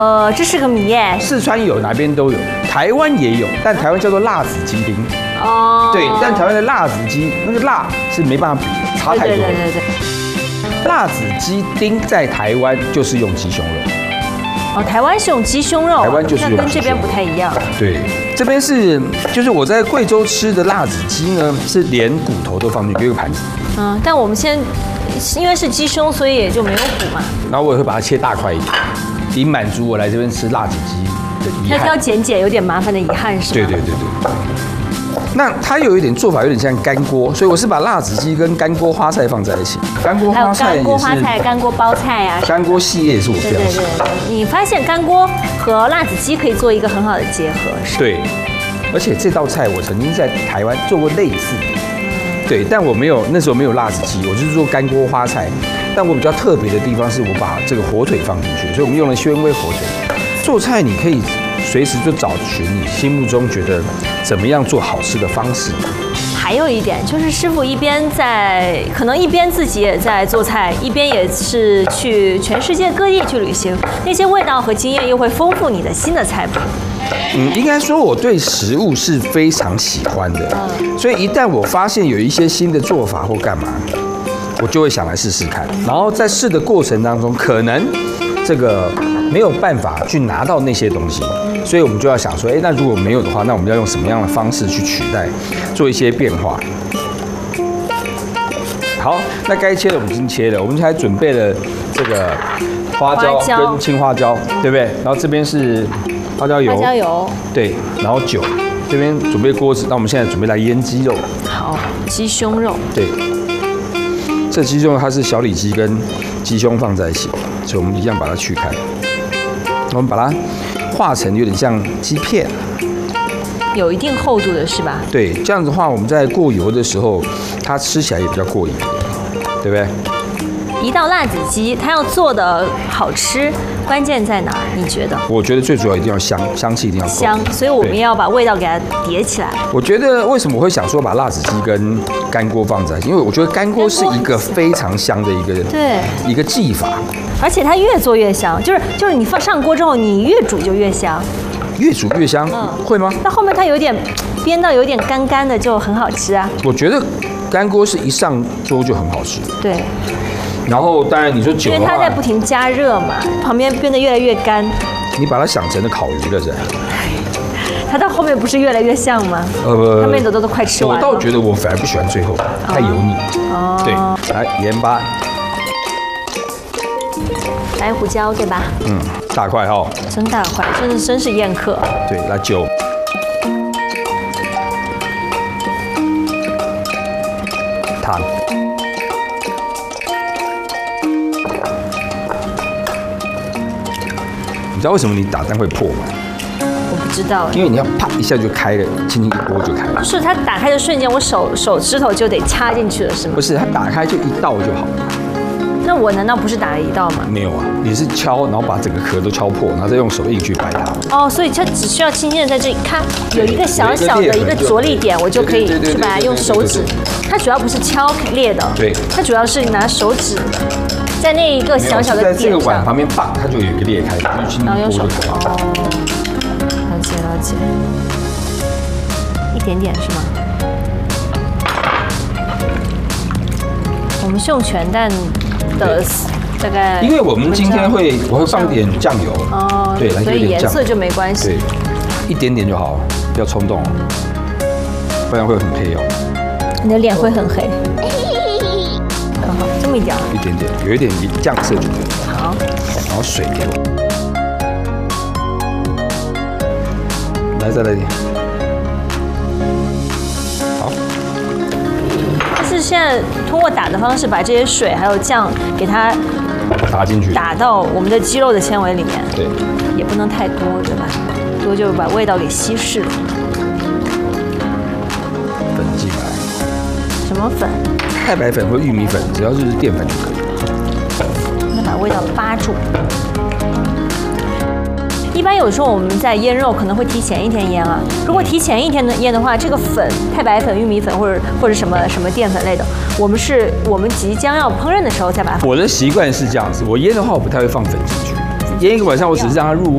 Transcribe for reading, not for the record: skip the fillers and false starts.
这是个谜耶。 四川有，哪边都有，台湾也有，但台湾叫做辣子鸡丁。哦。对，但台湾的辣子鸡那个辣是没办法比的，差太多了。对。辣子鸡丁在台湾就是用鸡胸肉。 哦，台湾是用鸡胸肉， 台湾就是用那跟这边不太一样。 对，这边就是我在贵州吃的辣子鸡呢，是连骨头都放进去一个盘子。 但我们因为是鸡胸，所以也就没有骨嘛。 然后我也会把它切大块一点，以满足我来这边吃辣子鸡的遗憾。 它挑剪有点麻烦的遗憾是吗？ 对。那它有一点做法有点像干锅，所以我是把辣子鸡跟干锅花菜放在一起。干锅花菜也是。干锅花菜、 干锅包菜啊。 干锅系列也是我非常喜欢。 对，你发现干锅和辣子鸡可以做一个很好的结合，是。 对，而且这道菜我曾经在台湾做过类似的。对，但我没有那时候没有辣子鸡，我就是做干锅花菜。但我比较特别的地方是我把这个火腿放进去，所以我们用了宣威火腿。做菜你可以随时就找寻你心目中觉得怎么样做好吃的方式。 还有一点就是师傅可能一边自己也在做菜，一边也是去全世界各地去旅行，那些味道和经验又会丰富你的新的菜谱。 应该说我对食物是非常喜欢的，所以一旦我发现有一些新的做法或干嘛，我就会想来试试看。然后在试的过程当中，可能这个没有办法去拿到那些东西，所以我们就要想说，那如果没有的话，那我们要用什么样的方式去取代，做一些变化。好，那该切的我们已经切了，我们还准备了这个花椒跟青花椒，对不对？然后这边是花椒油，对，然后酒，这边准备锅子，那我们现在准备来腌鸡肉。 好，鸡胸肉。对， 这鸡胸肉它是小里脊跟鸡胸放在一起，所以我们一样把它去开，我们把它化成有点像鸡片， 有一定厚度的是吧？ 对，这样子的话，我们在过油的时候，它吃起来也比较过瘾，对不对？ 一道辣子鸡，它要做的好吃，关键在哪儿？你觉得？ 我觉得最主要一定要香，香气一定要够香，所以我们要把味道给它叠起来。 我觉得为什么我会想说把辣子鸡跟干锅放在一起？因为我觉得干锅是一个非常香的一个技法， 而且它越做越香，就是你放上锅之后，你越煮就越香。 越煮越香，会吗？ 那后面它有点煸到有点干干的，就很好吃啊。 我觉得干锅是一上桌就很好吃。 对。 然后当然你说酒的话， 因为它在不停加热嘛，旁边变得越来越干。 你把它想成了烤鱼了，是？ 它到后面不是越来越像吗？它面都快吃完了。 我倒觉得我反而不喜欢最后，太油腻。对，来盐巴， 白胡椒对吧？ 大块哈。 真大块，真是宴客。 对，来酒。糖。你知道为什么你打蛋会破吗？ 我不知道， 因为你要啪一下就开了，轻轻一拨就开了。 是它打开的瞬间，我手指头就得插进去了，是吗？ 不是，它打开就一道就好了。 那我难道不是打了一道吗？ 没有啊，你是敲，然后把整个壳都敲破，然后再用手硬去掰它。 哦，所以它只需要轻轻的在这里看，有一个小小的一个着力点，我就可以去把它用手指。它主要不是敲裂的，对，它主要是拿手指。在那一个小小的点上， 在这个碗旁边放，它就有一个裂开，就轻轻拨就可以了。 了解，一点点是吗？我们是用全蛋的大概， 因为我们今天我会放点酱油，对， 所以颜色就没关系， 对，一点点就好，不要冲动哦，不然会很黑哦。 你的脸会很黑。这么一点， 一点点，有一点酱色就可以。 好， 然后水给我，来再来一点。好。 是现在通过打的方式，把这些水还有酱给它打进去， 打到我们的鸡肉的纤维里面。 对， 也不能太多，对吧？多就把味道给稀释了。 粉进来。 什么粉？ 太白粉或玉米粉，只要就是淀粉就可以了。 那把味道扒住。一般有时候我们在腌肉可能会提前一天腌啊。如果提前一天腌的话，这个粉、太白粉、玉米粉或者什么淀粉类的，我们即将要烹饪的时候再把它。 我的习惯是这样子，我腌的话我不太会放粉进去，腌一个晚上我只是让它入